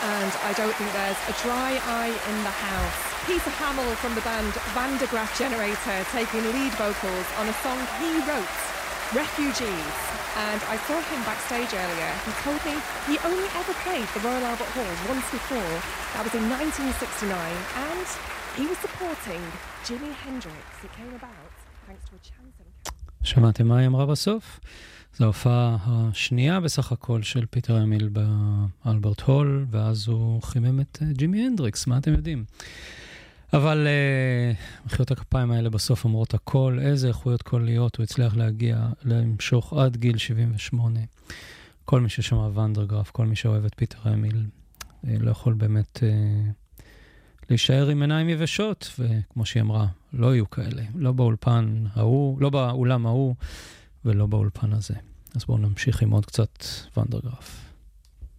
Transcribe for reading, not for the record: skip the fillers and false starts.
and I don't think there's a dry eye in the house. Peter Hamill from the band Van de Graaff Generator taking lead vocals on a song he wrote, Refugees. And I saw him backstage earlier. He told me he only ever played the Royal Albert Hall once before. That was in 1969. And he was supporting Jimi Hendrix. It came about thanks to a chance encounter. שמעתם מה היא אמרה בסוף? זו ההופעה השנייה בסך הכל של פיטר אמיל באלברט הול, ואז הוא חימם את ג'ימי הנדריקס, מה אתם יודעים? אבל מחיאות הכפיים האלה בסוף אומרות הכל, איזה איכויות קוליות הוא הצליח להגיע, למשוך עד גיל 78. כל מי ששמע ואן דה גראף, כל מי שאוהב את פיטר אמיל, לא יכול באמת להישאר עם עיניים יבשות, וכמו שהיא אמרה, לא יהיו כאלה, לא באולפן ההוא, לא באולם ההוא, ולא באולפן הזה. אז בואו נמשיך עם עוד קצת ואן דה גראף.